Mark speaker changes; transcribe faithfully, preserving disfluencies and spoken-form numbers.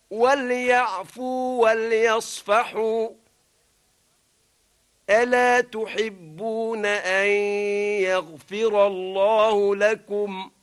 Speaker 1: وليعفوا وليصفحوا ألا تحبون أن يغفر الله لكم